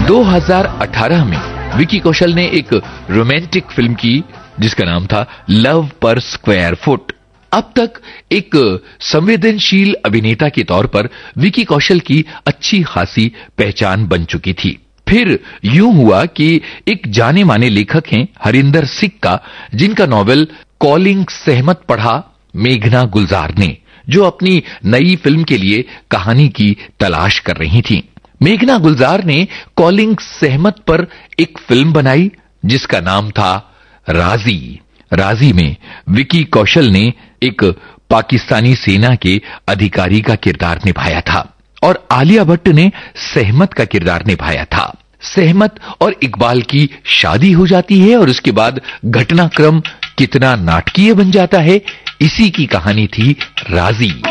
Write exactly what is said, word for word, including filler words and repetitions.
दो हज़ार अठारह में विकी कौशल ने एक रोमांटिक फिल्म की जिसका नाम था लव पर स्क्वायर फुट। अब तक एक संवेदनशील अभिनेता के तौर पर विकी कौशल की अच्छी खासी पहचान बन चुकी थी। फिर यूं हुआ कि एक जाने माने लेखक हैं हरिंदर सिक्का, जिनका नॉवेल कॉलिंग सहमत पढ़ा मेघना गुलजार ने, जो अपनी नई फिल्म के लिए कहानी की तलाश कर रही थी। मेघना गुलजार ने कॉलिंग सहमत पर एक फिल्म बनाई जिसका नाम था राजी। राजी में विकी कौशल ने एक पाकिस्तानी सेना के अधिकारी का किरदार निभाया था और आलिया भट्ट ने सहमत का किरदार निभाया था। सहमत और इकबाल की शादी हो जाती है और उसके बाद घटनाक्रम कितना नाटकीय बन जाता है, इसी की कहानी थी राजी।